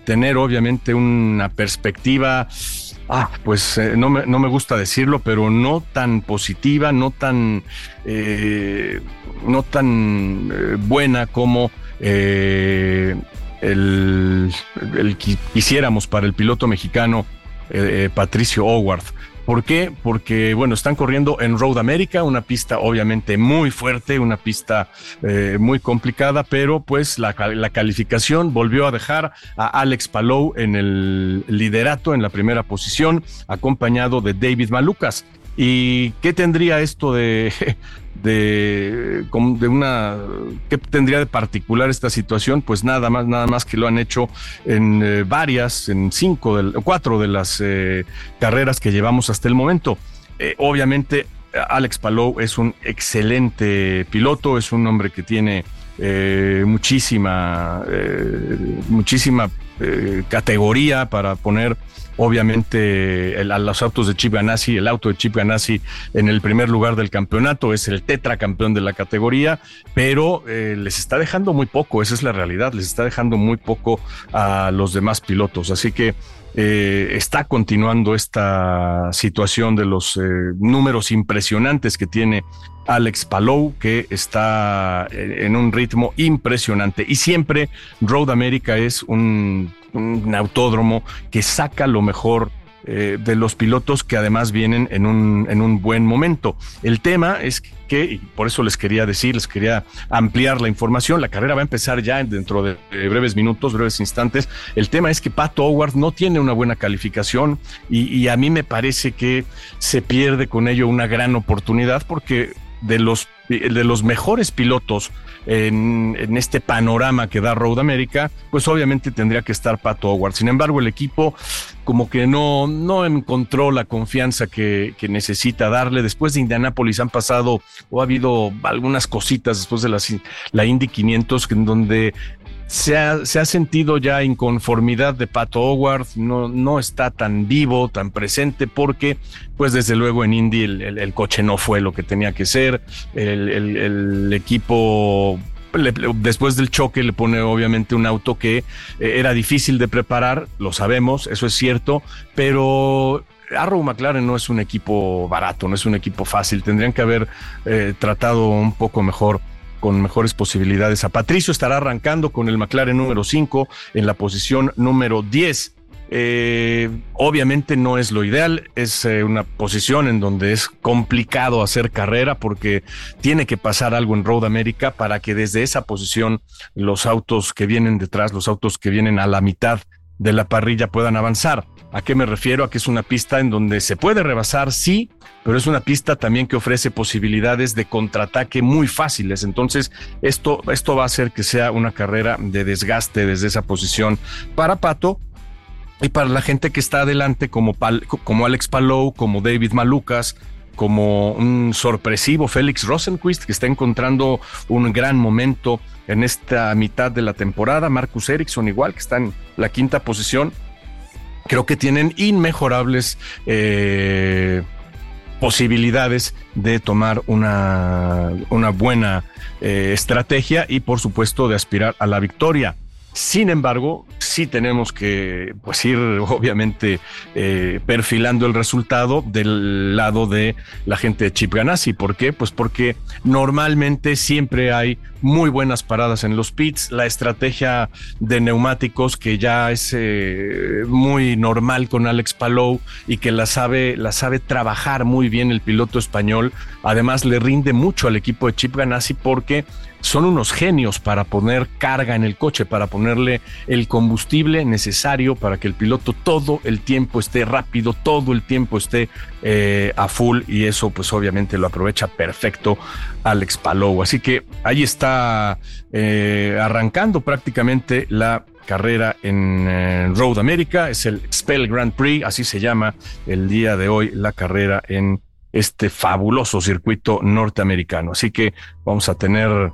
tener obviamente una perspectiva, no me gusta decirlo, pero no tan positiva, no tan buena como quisiéramos para el piloto mexicano Patricio O'Ward. ¿Por qué? Porque, bueno, están corriendo en Road America, una pista obviamente muy fuerte, una pista muy complicada, pero pues la calificación volvió a dejar a Alex Palou en el liderato, en la primera posición, acompañado de David Malukas. ¿Y qué tendría esto ¿qué tendría de particular esta situación? Pues nada más que lo han hecho en en 4 de las carreras que llevamos hasta el momento. Obviamente, Alex Palou es un excelente piloto, es un hombre que tiene muchísima categoría para poner obviamente a los autos de Chip Ganassi, el auto de Chip Ganassi en el primer lugar del campeonato, es el tetracampeón de la categoría, pero les está dejando muy poco, esa es la realidad, les está dejando muy poco a los demás pilotos, así que está continuando esta situación de los números impresionantes que tiene Alex Palou, que está en un ritmo impresionante, y siempre Road America es un autódromo que saca lo mejor de los pilotos que además vienen en un buen momento. El tema es que, y por eso les quería ampliar la información, la carrera va a empezar ya dentro de breves instantes. El tema es que Pato O'Ward no tiene una buena calificación y a mí me parece que se pierde con ello una gran oportunidad, porque de los mejores pilotos en este panorama que da Road America, pues obviamente tendría que estar Pato O'Ward. Sin embargo, el equipo como que no encontró la confianza que necesita darle. Después de Indianápolis ha habido algunas cositas después de la Indy 500 en donde se ha sentido ya inconformidad de Pato O'Ward, no está tan vivo, tan presente, porque pues desde luego en Indy el coche no fue lo que tenía que ser, el equipo después del choque le pone obviamente un auto que era difícil de preparar, lo sabemos, eso es cierto, pero Arrow McLaren no es un equipo barato, no es un equipo fácil, tendrían que haber tratado un poco mejor, con mejores posibilidades a Patricio. Estará arrancando con el McLaren número 5 en la posición número 10. Obviamente no es lo ideal, es una posición en donde es complicado hacer carrera porque tiene que pasar algo en Road America para que desde esa posición los autos que vienen detrás, los autos que vienen a la mitad de la parrilla puedan avanzar. ¿A qué me refiero? A que es una pista en donde se puede rebasar, sí, pero es una pista también que ofrece posibilidades de contraataque muy fáciles. Entonces, esto va a hacer que sea una carrera de desgaste desde esa posición para Pato y para la gente que está adelante, como Alex Palou, como David Malukas, como un sorpresivo Félix Rosenqvist, que está encontrando un gran momento en esta mitad de la temporada. Marcus Ericsson igual, que está en la 5ª posición. Creo que tienen inmejorables posibilidades de tomar una buena estrategia y por supuesto de aspirar a la victoria. Sin embargo, sí tenemos que ir obviamente perfilando el resultado del lado de la gente de Chip Ganassi. ¿Por qué? Pues porque normalmente siempre hay muy buenas paradas en los pits, la estrategia de neumáticos que ya es muy normal con Alex Palou y que la sabe trabajar muy bien el piloto español. Además le rinde mucho al equipo de Chip Ganassi porque son unos genios para poner carga en el coche, para ponerle el combustible necesario para que el piloto todo el tiempo esté rápido, todo el tiempo esté a full, y eso pues obviamente lo aprovecha perfecto Alex Palou. Así que ahí está arrancando prácticamente la carrera en Road America. Es el Spell Grand Prix, así se llama el día de hoy la carrera en este fabuloso circuito norteamericano. Así que vamos a tener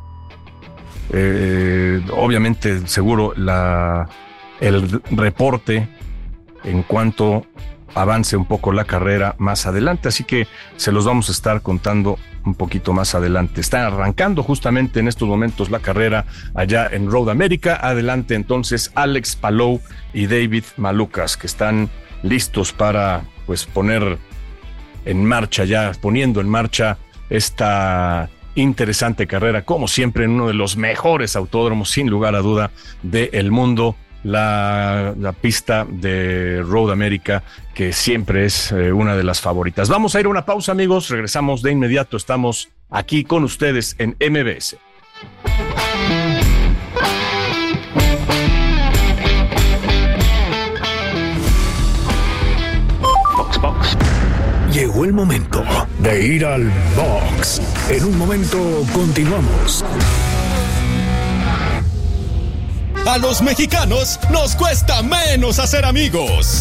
obviamente seguro el reporte en cuanto avance un poco la carrera más adelante, así que se los vamos a estar contando un poquito más adelante. Está arrancando justamente en estos momentos la carrera allá en Road America. Adelante entonces Alex Palou y David Malukas, que están listos para pues poniendo en marcha esta interesante carrera, como siempre en uno de los mejores autódromos sin lugar a duda del mundo, la pista de Road America, que siempre es una de las favoritas. Vamos a ir a una pausa, amigos, regresamos de inmediato, estamos aquí con ustedes en MBS. Llegó el momento de ir al box. En un momento continuamos. A los mexicanos nos cuesta menos hacer amigos.